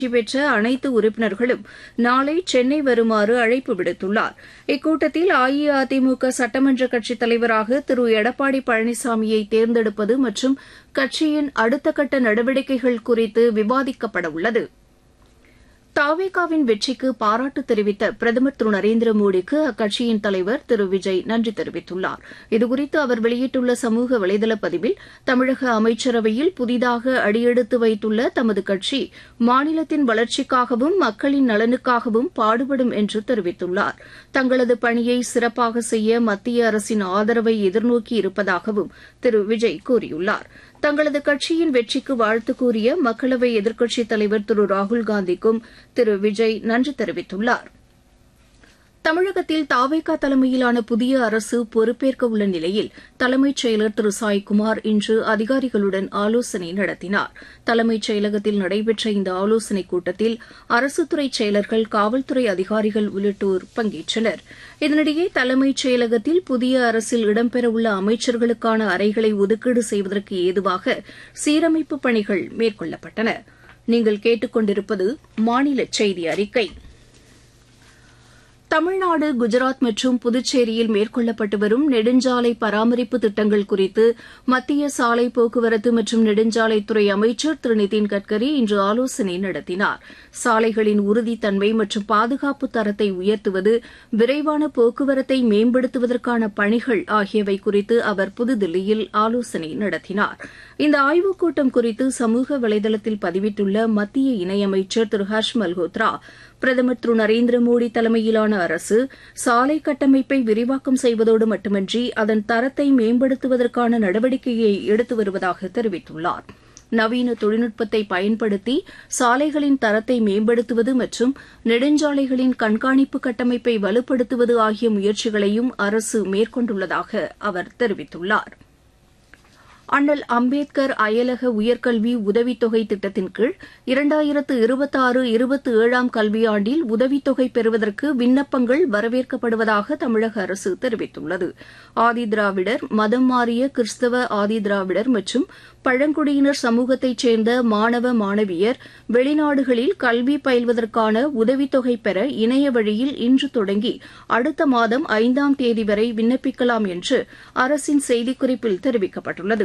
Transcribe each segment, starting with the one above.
பெற்ற அனைத்து உறுப்பினர்களும் நாளை சென்னை வருமாறு அழைப்பு விடுத்துள்ளார். இக்கூட்டத்தில் அஇஅதிமுக சட்டமன்ற கட்சித் தலைவராக திரு எடப்பாடி பழனிசாமியை தேர்ந்தெடுப்பது மற்றும் கட்சியின் அடுத்த கட்ட நடவடிக்கைகள் குறித்து விவாதிக்கப்படவுள்ளது. தாவேகாவின் வெற்றிக்கு பாராட்டு தெரிவித்த பிரதமர் திரு நரேந்திர மோடிக்கு அக்கட்சியின் தலைவர் திரு விஜய் நன்றி தெரிவித்துள்ளார். இதுகுறித்து அவர் வெளியிட்டுள்ள சமூக வலைதள பதிவில் தமிழக அமைச்சரவையில் புதிதாக அடியெடுத்து வைத்துள்ள தமது கட்சி மாநிலத்தின் வளர்ச்சிக்காகவும் மக்களின் நலனுக்காகவும் பாடுபடும் என்று தெரிவித்துள்ளார். தங்களது பணியை சிறப்பாக செய்ய மத்திய அரசின் ஆதரவை எதிர்நோக்கி இருப்பதாகவும் திரு விஜய் கூறியுள்ளார். தங்களது கட்சியின் வெற்றிக்கு வாழ்த்து கூறிய மக்களவை எதிர்க்கட்சித் தலைவர் திரு ராகுல்காந்திக்கும் திரு விஜய் நன்றி தெரிவித்துள்ளார். தமிழகத்தில் தாவேகா தலைமையிலான புதிய அரசு பொறுப்பேற்க உள்ள நிலையில் தலைமைச் செயலர் திரு சாய்குமார் இன்று அதிகாரிகளுடன் ஆலோசனை நடத்தினார். தலைமைச் செயலகத்தில் நடைபெற்ற இந்த ஆலோசனைக் கூட்டத்தில் அரசுத்துறை செயலர்கள், காவல்துறை அதிகாரிகள் உள்ளிட்டோர் பங்கேற்றனர். இதனிடையே தலைமைச் செயலகத்தில் புதிய அரசில் இடம்பெறவுள்ள அமைச்சர்களுக்கான அறைகளை ஒதுக்கீடு செய்வதற்கு ஏதுவாக சீரமைப்பு பணிகள் மேற்கொள்ளப்பட்டன. நீங்கள் கேட்டுக்கொண்டிருப்பது மாநில செய்தி அறிக்கை. தமிழ்நாடு, குஜராத் மற்றும் புதுச்சேரியில் மேற்கொள்ளப்பட்டு வரும் நெடுஞ்சாலை பராமரிப்பு திட்டங்கள் குறித்து மத்திய சாலை போக்குவரத்து மற்றும் நெடுஞ்சாலைத்துறை அமைச்சர் திரு நிதின் கட்கரி இன்று ஆலோசனை நடத்தினார். சாலைகளின் உறுதித்தன்மை மற்றும் பாதுகாப்பு தரத்தை உயர்த்துவது, விரைவான போக்குவரத்தை மேம்படுத்துவதற்கான பணிகள் ஆகியவை குறித்து அவர் புதுதில்லியில் ஆலோசனை நடத்தினார். இந்த ஆய்வுக் கூட்டம் குறித்து சமூக வலைதளத்தில் பதிவிட்டுள்ள மத்திய இணையமைச்சர் திரு ஹர்ஷ் மல்ஹோத்ரா, பிரதமர் திரு நரேந்திர மோடி தலைமையிலான அரசு சாலை கட்டமைப்பை விரிவாக்கம் செய்வதோடு மட்டுமின்றி அதன் தரத்தை மேம்படுத்துவதற்கான நடவடிக்கையை எடுத்து வருவதாக தெரிவித்துள்ளார். நவீன தொழில்நுட்பத்தை பயன்படுத்தி சாலைகளின் தரத்தை மேம்படுத்துவது மற்றும் நெடுஞ்சாலைகளின் கண்காணிப்பு கட்டமைப்பை வலுப்படுத்துவது ஆகிய முயற்சிகளையும் அரசு மேற்கொண்டுள்ளதாக அவர் தெரிவித்துள்ளார். அண்ணல் அம்பேத்கர் அயலக உயர்கல்வி உதவித்தொகை திட்டத்தின் கீழ் 2026-27 கல்வியாண்டில் உதவித்தொகை பெறுவதற்கு விண்ணப்பங்கள் வரவேற்கப்படுவதாக தமிழக அரசு தெரிவித்துள்ளது. ஆதிதிராவிடர், மதம் மாறிய கிறிஸ்தவ ஆதிதிராவிடர் மற்றும் பழங்குடியினர் சமூகத்தைச் சேர்ந்த மாணவ மாணவியர் வெளிநாடுகளில் கல்வி பயில்வதற்கான உதவித்தொகை பெற இணைய வழியில் இன்று தொடங்கி அடுத்த மாதம் 5ஆம் தேதி வரை விண்ணப்பிக்கலாம் என்று அரசின் செய்திக்குறிப்பில் தெரிவிக்கப்பட்டுள்ளது.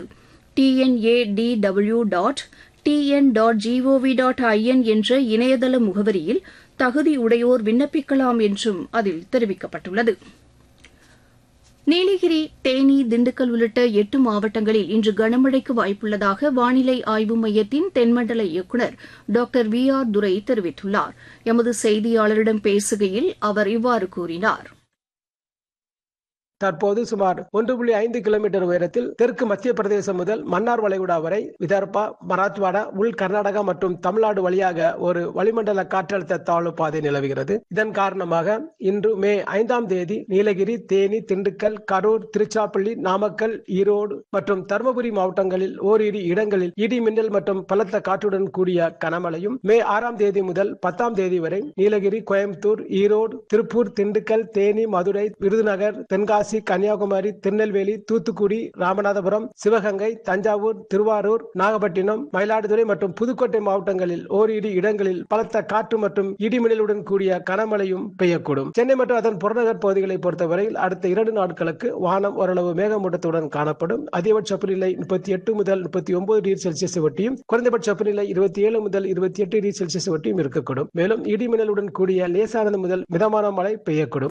tnadw.tn.gov.in என்ற இணையதள முகவரியில் தகுதியுடையோர் விண்ணப்பிக்கலாம் என்றும் அதில் தெரிவிக்கப்பட்டுள்ளது. நீலகிரி, தேனி, திண்டுக்கல் உள்ளிட்ட 8 மாவட்டங்களில் இன்று கனமழைக்கு வாய்ப்புள்ளதாக வானிலை ஆய்வு மையத்தின் தென்மண்டல இயக்குநர் டாக்டர் வி ஆர் துரை தெரிவித்துள்ளார். எமது செய்தியாளரிடம் பேசுகையில் அவர் இவ்வாறு கூறினார். தற்போது சுமார் 1.5 கிலோமீட்டர் உயரத்தில் தெற்கு மத்திய பிரதேசம் முதல் மன்னார் வளைகுடா வரை விதர்பா, மராத்வாடா, உள் கர்நாடகா மற்றும் தமிழ்நாடு வழியாக ஒரு வளிமண்டல காற்றழுத்த தாழ்வு பாதை நிலவுகிறது. இதன் காரணமாக இன்று மே 5ஆம் தேதி நீலகிரி, தேனி, திண்டுக்கல், கரூர், திருச்சிராப்பள்ளி, நாமக்கல், ஈரோடு மற்றும் தருமபுரி மாவட்டங்களில் ஓரிரு இடங்களில் இடி மின்னல் மற்றும் பலத்த காற்றுடன் கூடிய கனமழையும், மே 6ஆம் தேதி முதல் 10ஆம் தேதி வரை நீலகிரி, கோயம்புத்தூர், ஈரோடு, திருப்பூர், திண்டுக்கல், தேனி, மதுரை, விருதுநகர், தென்காசி, கன்னியாகுமரி, திருநெல்வேலி, தூத்துக்குடி, ராமநாதபுரம், சிவகங்கை, தஞ்சாவூர், திருவாரூர், நாகப்பட்டினம், மயிலாடுதுறை மற்றும் புதுக்கோட்டை மாவட்டங்களில் ஓரிரு இடங்களில் பலத்த காற்று மற்றும் இடிமின்னலுடன் கூடிய கனமழையும் பெய்யக்கூடும். சென்னை மற்றும் அதன் புறநகர் பகுதிகளை பொறுத்தவரையில் அடுத்த 2 நாட்களுக்கு வானம் ஓரளவு மேகமூட்டத்துடன் காணப்படும். அதிகபட்ச வெப்பநிலை 38 முதல் 39 டிகிரி செல்சியஸ் ஒட்டியும், குறைந்தபட்ச வெப்பநிலை 27 முதல் 28 டிகிரி செல்சியஸ் ஒட்டியும் இருக்கக்கூடும். மேலும் இடிமின்னலுடன் கூடிய லேசானது முதல் மிதமான மழை பெய்யக்கூடும்.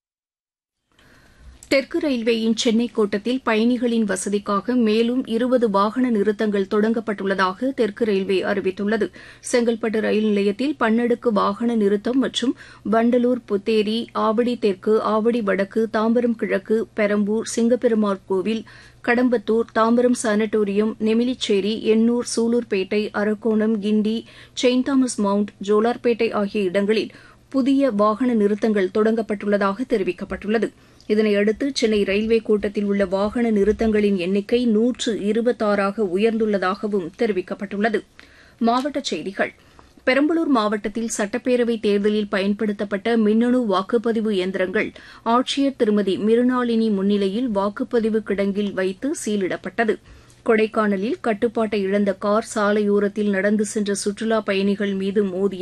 தெற்கு ரயில்வேயின் சென்னை கோட்டத்தில் பயணிகளின் வசதிக்காக மேலும் 20 வாகன நிறுத்தங்கள் தொடங்கப்பட்டுள்ளதாக தெற்கு ரயில்வே அறிவித்துள்ளது. செங்கல்பட்டு ரயில் நிலையத்தில் பன்னடுக்கு வாகன நிறுத்தம் மற்றும் வண்டலூர், புத்தேரி, ஆவடி தெற்கு, ஆவடி வடக்கு, தாம்பரம் கிழக்கு, பெரம்பூர், சிங்கப்பெருமாள் கோவில், கடம்பத்தூர், தாம்பரம் சானட்டோரியம், நெமிலிச்சேரி, எண்ணூர், சூலூர்பேட்டை, அரக்கோணம், கிண்டி, செயின்ட் தாமஸ் மவுண்ட், ஜோலார்பேட்டை ஆகிய இடங்களில் புதிய வாகன நிறுத்தங்கள் தொடங்கப்பட்டுள்ளதாக தெரிவிக்கப்பட்டுள்ளது. இதனையடுத்து சென்னை ரயில்வே கோட்டத்தில் உள்ள வாகன நிறுத்தங்களின் எண்ணிக்கை 126ஆக உயர்ந்துள்ளதாகவும் தெரிவிக்கப்பட்டுள்ளது. மாவட்டச் செய்திகள். பெரம்பலூர் மாவட்டத்தில் சட்டப்பேரவைத் தேர்தலில் பயன்படுத்தப்பட்ட மின்னணு வாக்குப்பதிவு இயந்திரங்கள் ஆட்சியர் திருமதி மிருணாளினி முன்னிலையில் வாக்குப்பதிவு கிடங்கில் வைத்து சீலிடப்பட்டது. கொடைக்கானலில் கட்டுப்பாட்டை இழந்த கார் சாலையோரத்தில் நடந்து சென்ற சுற்றுலாப் பயணிகள் மீது மோதிய